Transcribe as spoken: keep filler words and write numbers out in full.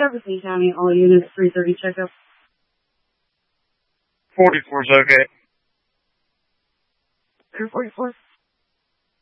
Jefferson County, all units, three thirty checkup. forty-four is okay. Air forty-four.